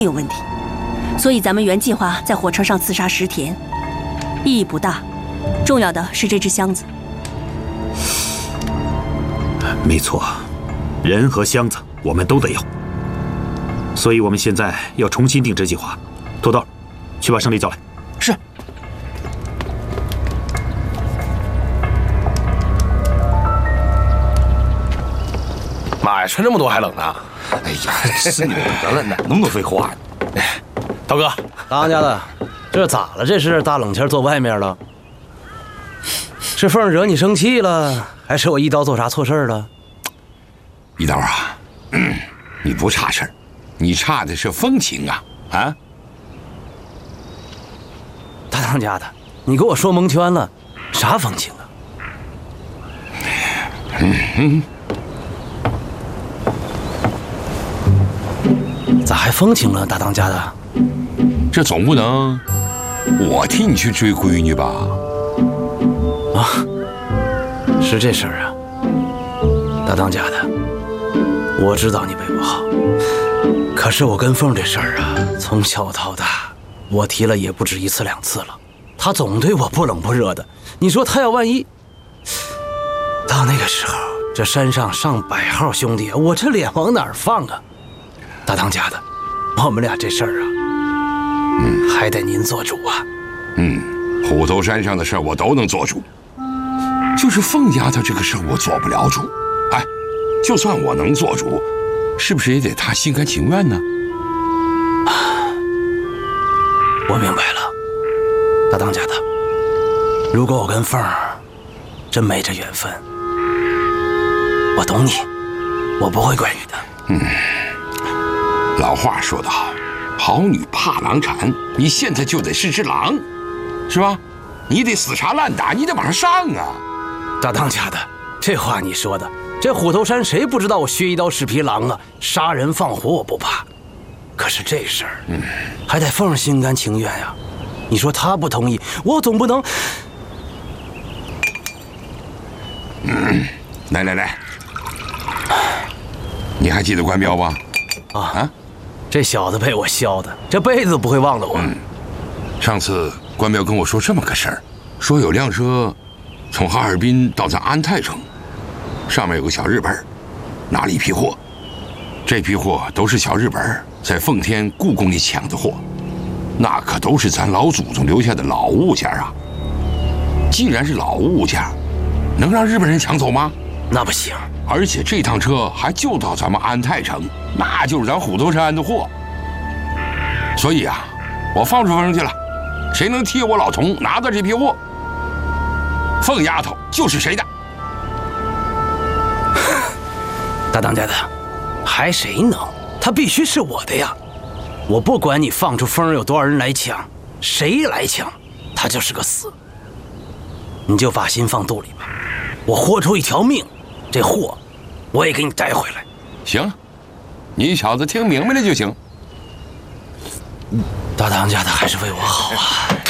有问题，所以咱们原计划在火车上刺杀石田，意义不大。重要的是这只箱子。 没错，人和箱子我们都得要，所以我们现在要重新定制计划。土豆，去把胜利叫来。 是。妈呀，穿这么多还冷呢？ 哎呀，是你们得了，哪那么多废话呢？ 涛哥， 当家的，这咋了？这是大冷天坐外面了？是凤惹你生气了，还是我一刀做啥错事了？ 一刀啊，你不差事儿，你差的是风情啊！啊， 大当家的，你给我说蒙圈了，啥风情啊？咋还风情了，大当家的？ 这总不能我替你去追闺女吧？ 啊，是这事儿啊，大当家的，我知道你为我好，可是我跟凤这事儿啊，从小到大，我提了也不止1次2次了，她总对我不冷不热的。你说她要万一到那个时候，这山上上百号兄弟，我这脸往哪儿放啊？大当家的，我们俩这事儿啊，还得您做主啊。 虎头山上的事儿我都能做主，就是凤丫头这个事儿我做不了主。哎，就算我能做主，是不是也得她心甘情愿呢？ 我明白了，大当家的，如果我跟凤儿真没这缘分，我懂你，我不会怪你的。 老话说得好，好女怕狼缠，你现在就得是只狼，是吧？你得死缠烂打，你得往上上啊！ 大当家的，这话你说的，这虎头山谁不知道我薛一刀是匹狼啊？杀人放火我不怕，可是这事儿，还得凤儿心甘情愿呀。你说她不同意，我总不能…… 来，你还记得关彪吧？ 这小子被我削的，这辈子不会忘了我。 上次关彪跟我说这么个事儿，说有辆车从哈尔滨到咱安泰城，上面有个小日本拿了一批货，这批货都是小日本在奉天故宫里抢的货，那可都是咱老祖宗留下的老物件啊。既然是老物件，能让日本人抢走吗？ 那不行。 而且这趟车还就到咱们安泰城，那就是咱虎头山的货。所以啊，我放出风去了，谁能替我老童拿到这批货，凤丫头就是谁的。 大当家的，还谁能？他必须是我的呀！我不管你放出风有多少人来抢，谁来抢，他就是个死。你就把心放肚里吧，我豁出一条命，这货我也给你带回来。 行，你小子听明白了就行。 大当家的还是为我好啊。